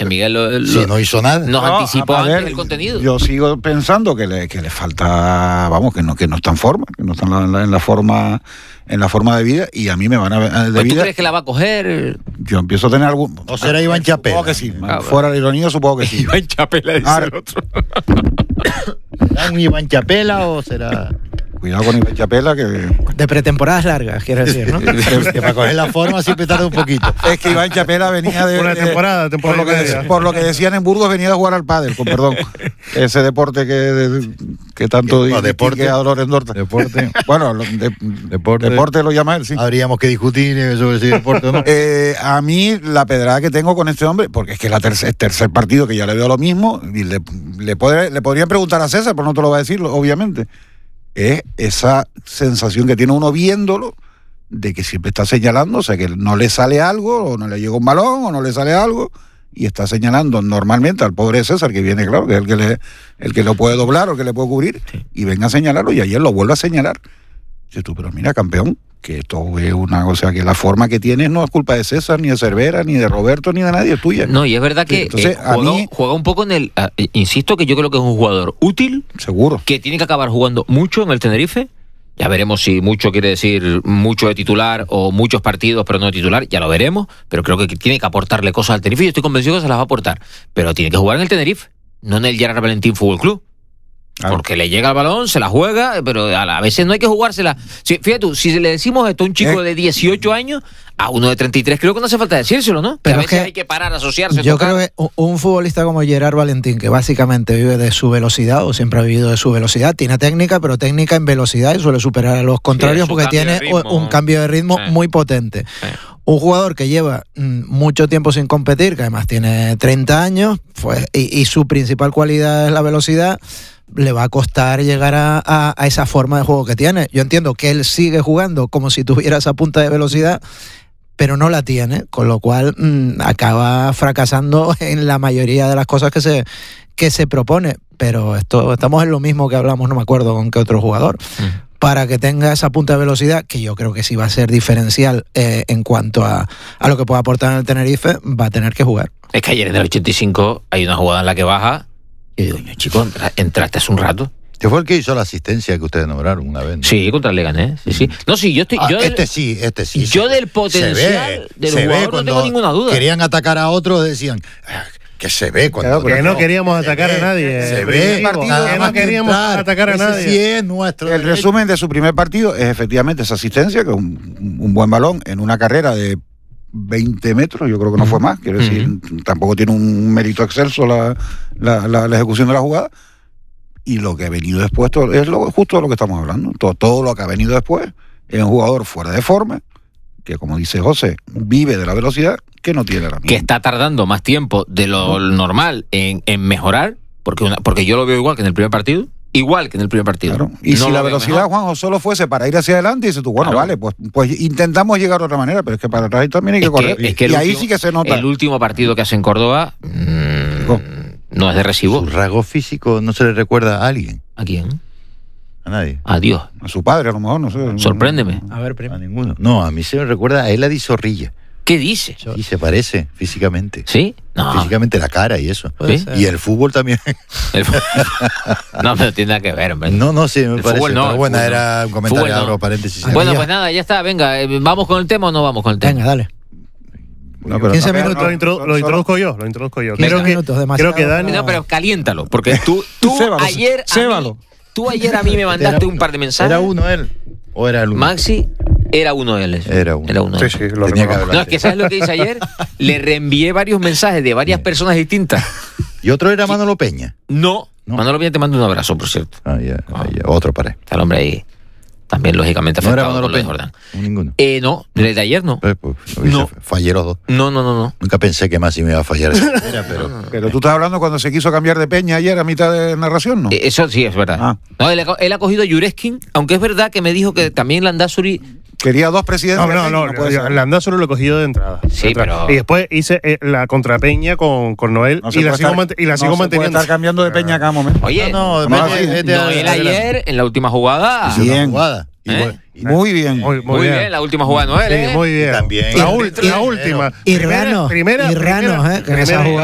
José Miguel si no hizo nada. nos anticipó a ver, antes el contenido. Yo sigo pensando que le falta, vamos, que no está en forma, que no está en la forma de vida, y a mí me van a de ¿Tú vida. crees que la va a coger? Yo empiezo a tener algún. ¿O será Iván Chapela? Supongo que sí. Fuera la ironía, supongo que sí. Iván Chapela dice Ahora, el otro. ¿Será un Iván Chapela o será...? Cuidado con Iván Chapela, que De pretemporadas largas, quiero decir, ¿no? Que para coger la forma siempre tarda un poquito. es que Iván Chapela venía de Una temporada por lo que decían en Burgos, venía a jugar al pádel, con perdón. Ese deporte que tanto deporte a Dolores Dorta. Deporte. Bueno, deporte lo llama él, sí. Habríamos que discutir sobre ese deporte, ¿no? A mí la pedrada que tengo con este hombre, porque es que es el tercer partido que ya le veo lo mismo, y le podrían preguntar a César, pero no te lo va a decir, obviamente, es esa sensación que tiene uno viéndolo, de que siempre está señalando, o sea, que no le sale algo, o no le llega un balón, o no le sale algo, y está señalando normalmente al pobre César, que viene, claro, que es el que lo puede doblar o el que le puede cubrir, y venga a señalarlo, y ayer lo vuelve a señalar. Dices tú, pero mira, campeón, que esto es una cosa, que la forma que tienes no es culpa de César, ni de Cervera, ni de Roberto, ni de nadie, es tuya. No, y es verdad que entonces, juega un poco en el... insisto que yo creo que es un jugador útil, seguro, que tiene que acabar jugando mucho en el Tenerife. Ya veremos si mucho quiere decir mucho de titular o muchos partidos pero no de titular, ya lo veremos, pero creo que tiene que aportarle cosas al Tenerife. Yo estoy convencido que se las va a aportar, pero tiene que jugar en el Tenerife, no en el Gerard Valentín Fútbol Club. Claro. Porque le llega el balón, se la juega, pero a veces no hay que jugársela. Fíjate tú, si le decimos esto a un chico de 18 años, a uno de 33, creo que no hace falta decírselo, ¿no? Pero a veces hay que parar, asociarse. Yo tocar. creo que un futbolista como Gerard Valentín, que básicamente vive de su velocidad, o siempre ha vivido de su velocidad, tiene técnica, pero técnica en velocidad, y suele superar a los contrarios porque tiene un cambio de ritmo muy potente. Sí. Un jugador que lleva mucho tiempo sin competir, que además tiene 30 años, pues, y su principal cualidad es la velocidad, le va a costar llegar a esa forma de juego que tiene. Yo entiendo que él sigue jugando como si tuviera esa punta de velocidad, pero no la tiene, con lo cual acaba fracasando en la mayoría de las cosas que se propone. Pero estamos en lo mismo que hablamos, no me acuerdo con qué otro jugador. Para que tenga esa punta de velocidad, que yo creo que sí va a ser diferencial en cuanto a lo que pueda aportar en el Tenerife, va a tener que jugar. Es que ayer en el 85 hay una jugada en la que baja y digo, chico, entraste hace un rato. ¿Qué fue el que hizo la asistencia que ustedes nombraron una vez, ¿no? Sí, contra el Leganés. Sí. No, sí, yo estoy... Este sí. Yo del potencial del jugador no tengo ninguna duda. Querían atacar a otros, decían... Que se ve cuando... Claro, que no queríamos atacar a nadie. Se ve. Que no queríamos atacar a nadie. Sí es nuestro el derecho. Resumen de su primer partido es efectivamente esa asistencia, que es un buen balón en una carrera de 20 metros, yo creo que no fue más, quiero decir, tampoco tiene un mérito excelso la ejecución de la jugada, y lo que ha venido después es justo de lo que estamos hablando, todo lo que ha venido después es un jugador fuera de forma, que como dice José, vive de la velocidad que no tiene la misma. Que está tardando más tiempo de lo normal en mejorar, porque yo lo veo igual que en el primer partido. Igual que en el primer partido. Claro. Y no si la velocidad, Juanjo, solo fuese para ir hacia adelante, dices tú, bueno, claro, vale, pues intentamos llegar de otra manera, pero es que para atrás también hay que correr. Y ahí sí que se nota. El último partido que hace en Córdoba no es de recibo. ¿Su rasgo físico no se le recuerda a alguien? ¿A quién? A nadie. A Dios. A su padre, a lo mejor, no sé. Sorpréndeme. A ver, primo. A ninguno. No, a mí se me recuerda a Eladi Zorrilla. ¿Qué dice? Y se parece físicamente. ¿Sí? No. Físicamente la cara y eso. ¿Sí? Y el fútbol también. No, pero tiene nada que ver, hombre. No, sí, me parece. Fútbol no, pero bueno, era un comentario, abro paréntesis. Bueno, pues nada, ya está, venga, ¿vamos con el tema o no vamos con el tema? Venga, dale. No, 15 minutos. Lo introduzco yo. Creo que Dani... No, pero caliéntalo, porque tú ayer a mí me mandaste un par de mensajes. ¿Era uno él o era el uno? Maxi... Era uno de él. Era uno. Sí, lo tenía que hablar. No, es que ¿sabes lo que hice ayer? Le reenvié varios mensajes de varias personas distintas. ¿Y otro era Manolo Peña? No. Manolo Peña te mando un abrazo, por cierto. Ya. Otro paré. Está el hombre ahí. También, lógicamente, afectado. ¿No era Manolo Peña? Jordán? Ninguno. No, desde ayer no. No. Fallé los dos. No. Nunca pensé que Maxi me iba a fallar esa manera, pero tú estás hablando cuando se quiso cambiar de Peña ayer a mitad de narración, ¿no? Eso sí, es verdad. No, él ha cogido a Jureskin, aunque es verdad que me dijo que también Landázuri... Quería dos presidentes. No, Landázuri lo he cogido de entrada. Sí, pero... Y después hice la contrapeña con Noel y la sigo manteniendo. Puede estar cambiando de Peña cada momento. Oye, Noel ayer, en la última jugada... Bien. Muy bien. Muy bien, la última jugada de Noel. Sí, muy bien. También. La última. Y Rano, que en esa jugada